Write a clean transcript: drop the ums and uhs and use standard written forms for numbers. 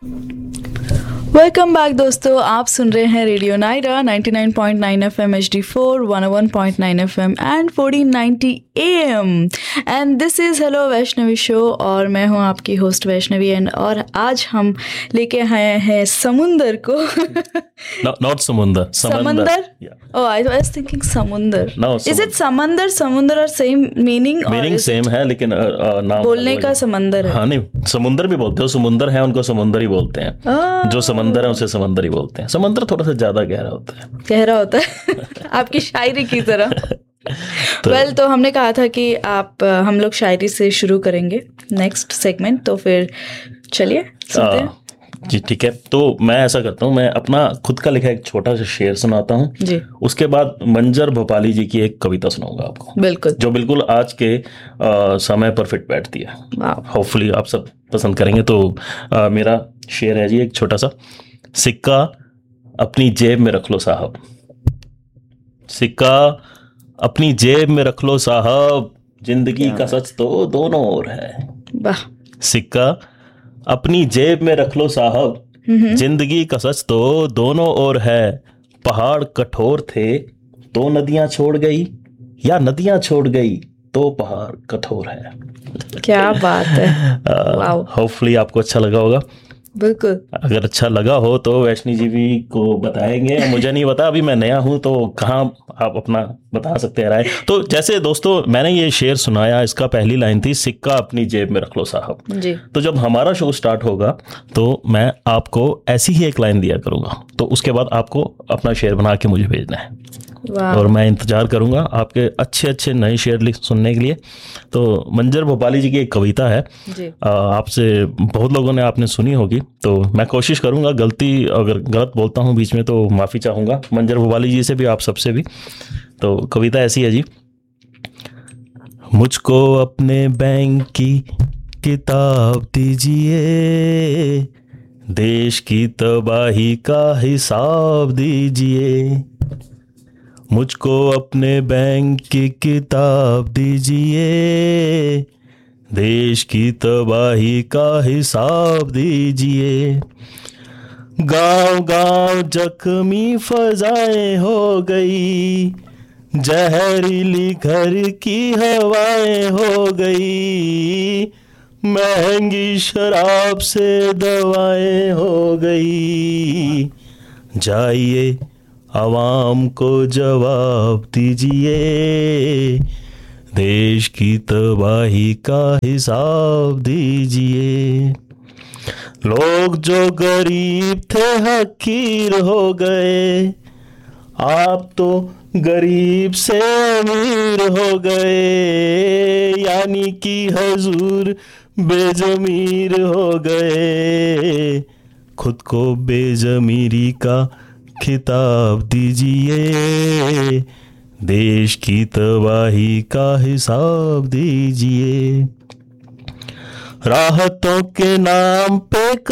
Welcome back दोस्तों, आप सुन रहे हैं radio Naira 99.9 FM HD4, 101.9 FM and 1490 AM and this is hello Vaishnavi show और मैं हूं आपकी होस्ट वैष्णवी एंड और आज हम लेके आए हैं समुंदर को नॉट समुंदर समंदर ओह आई वाज थिंकिंग समुंदर इज इट समुंदर और सेम मीनिंग सेम है लेकिन नाम बोलने का समंदर है। हाँ नहीं, समुंदर भी बोलते हो, समुंदर है उनको समुंदर ही बोलते हैं। जो समंदर है उसे समंदर ही बोलते हैं। समंदर थोड़ा सा ज्यादा गहरा होता है आपकी शायरी की तरह। तो हमने कहा था कि हम लोग शायरी से शुरू करेंगे नेक्स्ट सेगमेंट, तो फिर चलिए सुनते हैं। जी ठीक है, तो मैं ऐसा करता हूँ, मैं अपना खुद का लिखा एक छोटा सा शेर सुनाता हूँ जी। उसके बाद मंजर भोपाली जी की एक कविता सुनाऊंगा आपको, बिल्कुल, जो बिल्कुल आज के समय पर फिट बैठती है। होपफुली आप सब पसंद करेंगे। तो मेरा शेर है जी एक छोटा सा। सिक्का अपनी जेब में रख लो साहब, सिक्का अपनी जेब में रख लो साहब, जिंदगी का सच तो दोनों ओर है। सिक्का अपनी जेब में रख लो साहब, जिंदगी का सच तो दोनों ओर है। पहाड़ कठोर थे तो नदियां छोड़ गई, या नदियां छोड़ गई तो पहाड़ कठोर है। क्या बात है। होपफुली आपको अच्छा लगा होगा। बिल्कुल, अगर अच्छा लगा हो तो वैष्णवी जी भी को बताएंगे, मुझे नहीं पता, अभी मैं नया हूं तो कहाँ आप अपना बता सकते हैं राय। तो जैसे दोस्तों मैंने ये शेर सुनाया, इसका पहली लाइन थी सिक्का अपनी जेब में रख लो साहब जी। तो जब हमारा शो स्टार्ट होगा तो मैं आपको ऐसी ही एक लाइन दिया करूंगा, तो उसके बाद आपको अपना शेर बना के मुझे भेजना है और मैं इंतजार करूंगा आपके अच्छे अच्छे नए शेर सुनने के लिए। तो मंजर भोपाली जी की एक कविता है, आपसे बहुत लोगों ने आपने सुनी होगी, तो मैं कोशिश करूंगा, अगर गलत बोलता हूं बीच में तो माफ़ी चाहूँगा मंजर भोपाली जी से भी, आप सबसे भी। तो कविता ऐसी है जी। मुझको अपने बैंक की किताब दीजिए, देश की तबाही का हिसाब दीजिए। मुझको अपने बैंक की किताब दीजिए, देश की तबाही का हिसाब दीजिए। गांव गांव जख्मी फजाएं हो गई, जहरीली घर की हवाएं हो गई, महंगी शराब से दवाएं हो गई। जाइए आवाम को जवाब दीजिए, देश की तबाही का हिसाब दीजिए। लोग जो गरीब थे हकीर हो गए, आप तो गरीब से अमीर हो गए, यानी कि हजूर बेजमीर हो गए। खुद को बेजमीरी का खिताब दीजिए, देश की तबाही का हिसाब दीजिए। राहतों के नाम पे